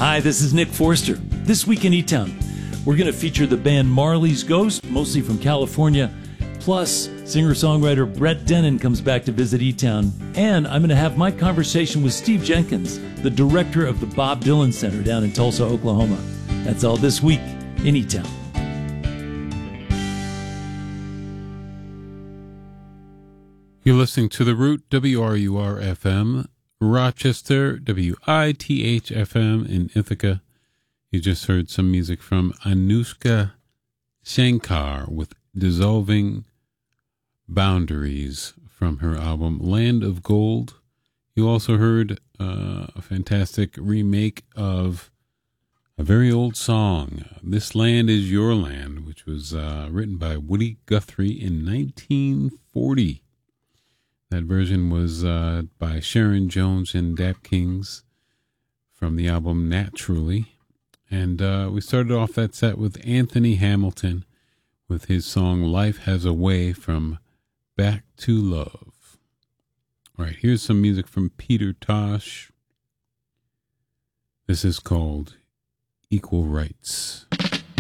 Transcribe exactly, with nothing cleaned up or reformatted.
Hi, this is Nick Forster. This week in E-Town, we're going to feature the band Marley's Ghost, mostly from California. Plus, singer-songwriter Brett Dennen comes back to visit E-Town. And I'm going to have my conversation with Steve Jenkins, the director of the Bob Dylan Center down in Tulsa, Oklahoma. That's all this week in E-Town. You're listening to The Root, W R U R F M, Rochester, W I T H F M in Ithaca. You just heard some music from Anushka Shankar with Dissolving Boundaries from her album Land of Gold. You also heard uh, a fantastic remake of a very old song, This Land Is Your Land, which was uh, written by Woody Guthrie in nineteen forty. That version was uh, by Sharon Jones and Dap Kings from the album Naturally. And uh, we started off that set with Anthony Hamilton with his song Life Has a Way from Back to Love. All right, here's some music from Peter Tosh. This is called Equal Rights.